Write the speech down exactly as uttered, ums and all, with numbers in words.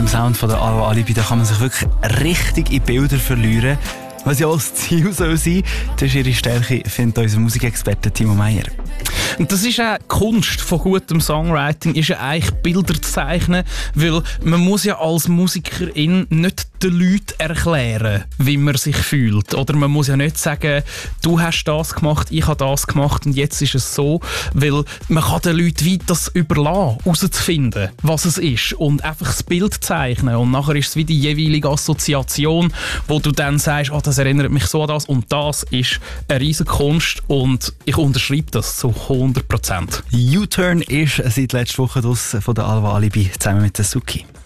Sound von der Alva Alibi, da kann man sich wirklich richtig in Bilder verlieren. Was ja auch das Ziel soll sein. Das ist ihre Stärke, findet unser Musikexperte Timo Meyer. Und das ist auch die Kunst von gutem Songwriting, ist ja eigentlich Bilder zu zeichnen, weil man muss ja als Musikerin nicht den Leuten erklären, wie man sich fühlt. Oder man muss ja nicht sagen, du hast das gemacht, ich habe das gemacht und jetzt ist es so, weil man kann den Leuten weit das überlassen, herauszufinden, was es ist und einfach das Bild zeichnen und nachher ist es wie die jeweilige Assoziation, wo du dann sagst, oh, das erinnert mich so an das und das ist eine riesige Kunst und ich unterschreibe das zu hundert Prozent. U-Turn ist seit letzter Woche das von der Alva Alibi zusammen mit der Suki.